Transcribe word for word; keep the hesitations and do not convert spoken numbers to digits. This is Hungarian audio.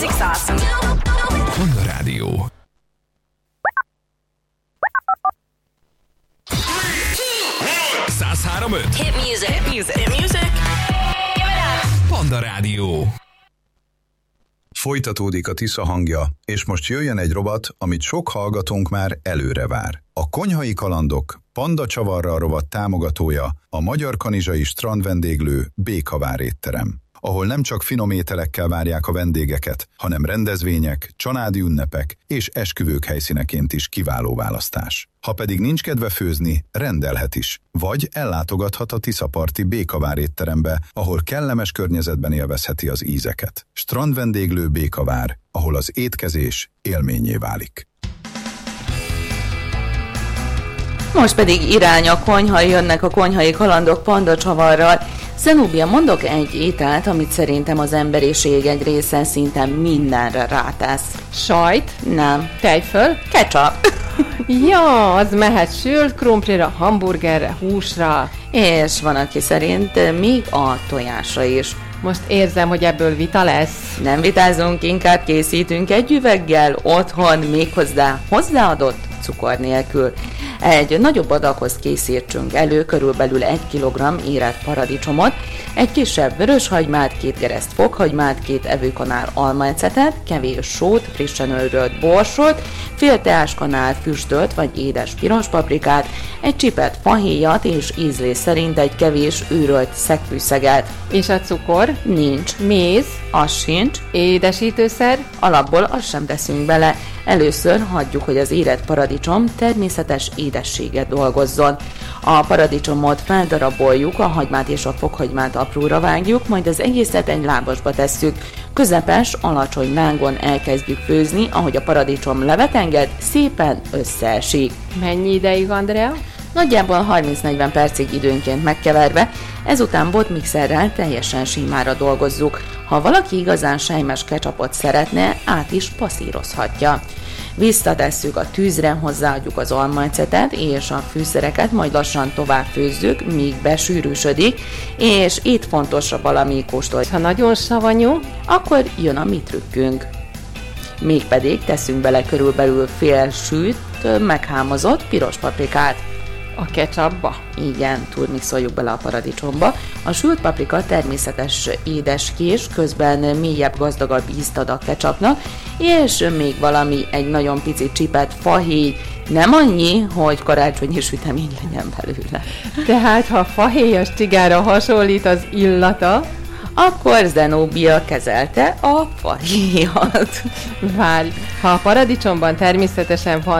music's awesome. Panda Rádió. száz három öt Hit music. Hit music. Hit music. Give it up. Panda Rádió. Folytatódik a Tisza hangja, és most jöjjön egy rovat, amit sok hallgatónk már előre vár. A Konyhai Kalandok Panda Csavarral rovat támogatója a Magyar Kanizsai Strandvendéglő Békavár étterem, ahol nem csak finom ételekkel várják a vendégeket, hanem rendezvények, családi ünnepek és esküvők helyszíneként is kiváló választás. Ha pedig nincs kedve főzni, rendelhet is, vagy ellátogathat a Tiszaparti Békavár étterembe, ahol kellemes környezetben élvezheti az ízeket. Strandvendéglő Békavár, ahol az étkezés élménnyé válik. Most pedig irány a konyha, jönnek a Konyhai Kalandok Panda Csavarral. Zenóbia, mondok egy ételt, amit szerintem az emberiség egy része szinte mindenre rátesz. Sajt? Nem. Tejföl? Ketchup. Ja, az mehet sült krumplira, hamburgerre, húsra. És van, aki szerint még a tojásra is. Most érzem, hogy ebből vita lesz. Nem vitázunk, inkább készítünk egy üveggel otthon, méghozzá hozzáadott cukor nélkül. Egy nagyobb adaghoz készítsünk elő körülbelül egy kilogramm érett paradicsomot, egy kisebb vöröshagymát, két gereszt fokhagymát, két evőkanál almaecetet, kevés sót, frissen öldölt borsot, fél teáskanál füstölt vagy édes piros paprikát, egy csipet fahéjat és ízlés szerint egy kevés őrölt szegfűszeget. És a cukor? Nincs. Méz? Az sincs. Édesítőszer? Alapból azt sem teszünk bele. Először hagyjuk, hogy az érett paradicsom természetes édességet dolgozzon. A paradicsomot feldaraboljuk, a hagymát és a fokhagymát apróra vágjuk, majd az egészet egy lábasba tesszük. Közepes, alacsony lángon elkezdjük főzni, ahogy a paradicsom levet enged, szépen összeesik. Mennyi ideig, Andrea? Nagyjából harminc-negyven percig időnként megkeverve, ezután botmixerrel teljesen símára dolgozzuk. Ha valaki igazán sejmes ketchupot szeretne, át is passzírozhatja. Visszatesszük a tűzre, hozzáadjuk az almaecetet és a fűszereket, majd lassan tovább főzzük, míg besűrűsödik, és itt fontos valami kóstolni. Ha nagyon savanyú, akkor jön a mi trükkünk. Mégpedig teszünk bele körülbelül fél sült, meghámozott piros paprikát. A ketchupba? Igen, turmixoljuk bele a paradicsomba. A sült paprika természetes édeskés, közben mélyebb, gazdagabb ízt ad a ketchupnak, és még valami, egy nagyon pici csipet fahéj, nem annyi, hogy karácsonyi sütemény legyen belőle. Tehát, ha fahéjas cigára hasonlít az illata, akkor Zenóbia kezelte a fahéjat. Várj, ha a paradicsomban természetesen van